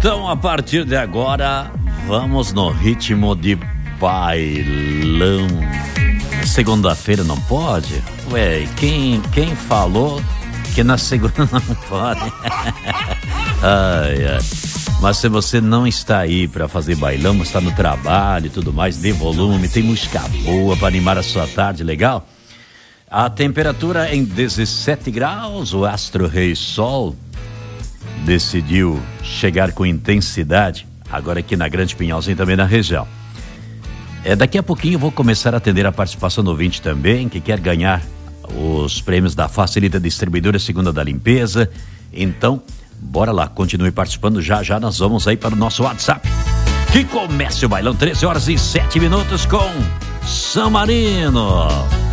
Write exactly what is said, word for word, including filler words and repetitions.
Então, a partir de agora, vamos no ritmo de bailão. Segunda-feira não pode? Ué, quem, quem falou que na segunda não pode? Ai, ai. Mas se você não está aí para fazer bailão, está no trabalho e tudo mais, dê volume, tem música boa para animar a sua tarde, legal? A temperatura é em dezessete graus, o astro rei Sol decidiu chegar com intensidade, agora aqui na Grande Pinhalzinho, também na região. É, daqui a pouquinho eu vou começar a atender a participação do ouvinte também, que quer ganhar os prêmios da Facilita Distribuidora Segunda da Limpeza. Então, bora lá, continue participando, já já nós vamos aí para o nosso WhatsApp. Que comece o bailão, treze horas e sete minutos com San Marino.